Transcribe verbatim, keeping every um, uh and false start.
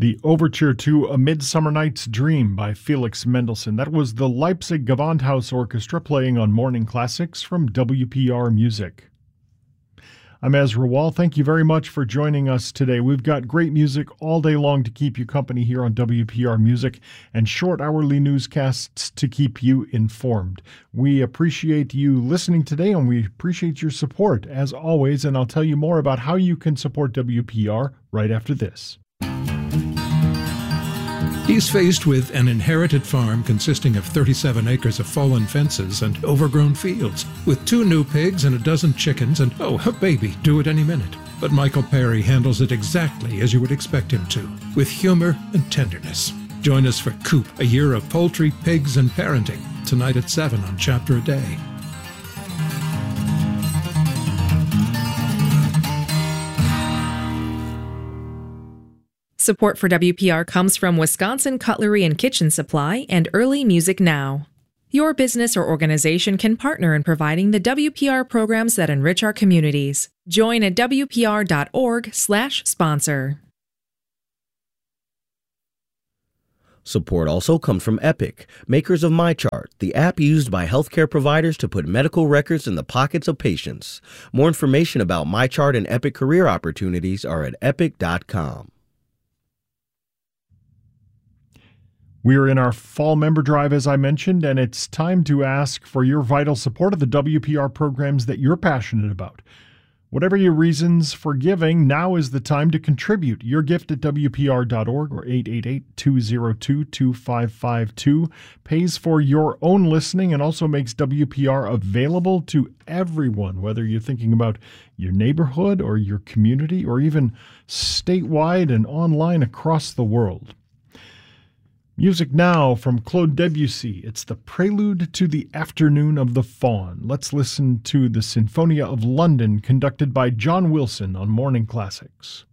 The overture to A Midsummer Night's Dream by Felix Mendelssohn. That was the Leipzig Gewandhaus Orchestra playing on Morning Classics from W P R Music. I'm Ezra Wall. Thank you very much for joining us today. We've got great music all day long to keep you company here on W P R Music and short hourly newscasts to keep you informed. We appreciate you listening today and we appreciate your support as always, and I'll tell you more about how you can support W P R right after this. He's faced with an inherited farm consisting of thirty-seven acres of fallen fences and overgrown fields, with two new pigs and a dozen chickens and, oh, a baby due at any minute. But Michael Perry handles it exactly as you would expect him to, with humor and tenderness. Join us for Coop, a year of poultry, pigs, and parenting, tonight at seven on Chapter a Day. Support for W P R comes from Wisconsin Cutlery and Kitchen Supply and Early Music Now. Your business or organization can partner in providing the W P R programs that enrich our communities. Join at W P R dot org slash sponsor. Support also comes from Epic, makers of MyChart, the app used by healthcare providers to put medical records in the pockets of patients. More information about MyChart and Epic career opportunities are at epic dot com. We're in our fall member drive, as I mentioned, and it's time to ask for your vital support of the W P R programs that you're passionate about. Whatever your reasons for giving, now is the time to contribute. Your gift at W P R dot org or eight eight eight, two zero two, two five five two pays for your own listening and also makes W P R available to everyone, whether you're thinking about your neighborhood or your community or even statewide and online across the world. Music now from Claude Debussy. It's the prelude to the Afternoon of the Faun. Let's listen to the Sinfonia of London conducted by John Wilson on Morning Classics.